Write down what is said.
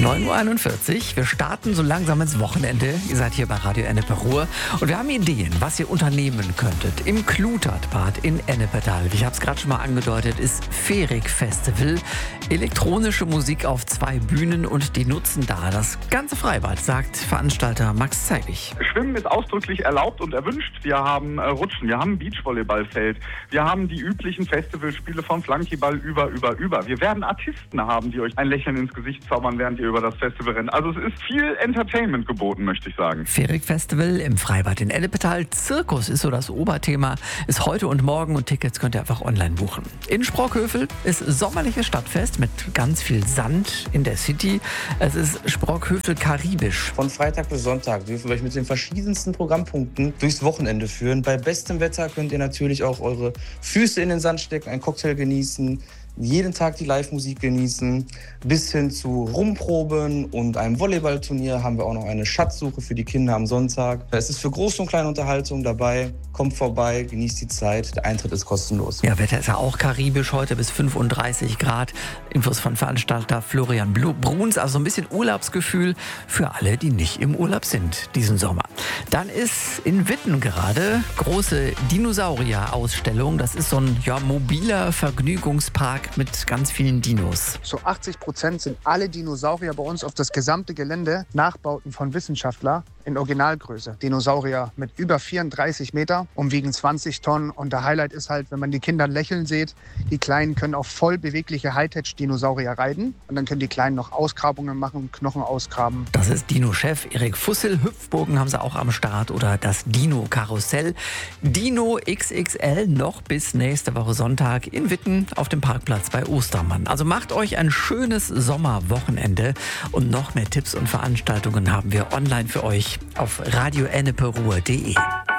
9:41 Uhr. Wir starten so langsam ins Wochenende. Ihr seid hier bei Radio Ennepe Ruhr. Und wir haben Ideen, was ihr unternehmen könntet. Im Klutertbad in Ennepetal. Ich habe es gerade schon mal angedeutet, ist Ferik Festival. Elektronische Musik auf 2 Bühnen und die nutzen da das ganze Freibad, sagt Veranstalter Max Zeibig. Schwimmen ist ausdrücklich erlaubt und erwünscht. Wir haben Rutschen, wir haben ein Beachvolleyballfeld. Wir haben die üblichen Festivalspiele von Flunkyball über. Wir werden Artisten haben, die euch ein Lächeln ins Gesicht zaubern, während ihr über das Festival rennt. Also es ist viel Entertainment geboten, möchte ich sagen. Ferik Festival im Freibad in Ennepetal. Zirkus ist so das Oberthema. Ist heute und morgen und Tickets könnt ihr einfach online buchen. In Sprockhövel ist sommerliches Stadtfest mit ganz viel Sand in der City. Es ist Sprockhövel karibisch. Von Freitag bis Sonntag dürfen wir euch mit den verschiedensten Programmpunkten durchs Wochenende führen. Bei bestem Wetter könnt ihr natürlich auch eure Füße in den Sand stecken, einen Cocktail genießen, jeden Tag die Live-Musik genießen. Bis hin zu Rumproben und einem Volleyballturnier haben wir auch noch eine Schatzsuche für die Kinder am Sonntag. Es ist für große und kleine Unterhaltung dabei. Kommt vorbei, genießt die Zeit. Der Eintritt ist kostenlos. Ja, Wetter ist ja auch karibisch, heute bis 35 Grad. Infos von Veranstalter Florian Bruns. Also ein bisschen Urlaubsgefühl für alle, die nicht im Urlaub sind diesen Sommer. Dann ist in Witten gerade große Dinosaurier-Ausstellung. Das ist so ein mobiler Vergnügungspark mit ganz vielen Dinos. So 80% sind alle Dinosaurier bei uns auf das gesamte Gelände Nachbauten von Wissenschaftlern in Originalgröße. Dinosaurier mit über 34 Meter und wiegen 20 Tonnen. Und der Highlight ist halt, wenn man die Kinder lächeln sieht, die Kleinen können auf voll bewegliche Hightech-Dinosaurier reiten. Und dann können die Kleinen noch Ausgrabungen machen, Knochen ausgraben. Das ist Dino-Chef Erik Fussel. Hüpfburgen haben sie auch am Start oder das Dino-Karussell. Dino XXL noch bis nächste Woche Sonntag in Witten auf dem Parkplatz bei Ostermann. Also macht euch ein schönes Sommerwochenende. Und noch mehr Tipps und Veranstaltungen haben wir online für euch auf radioenneperuhr.de.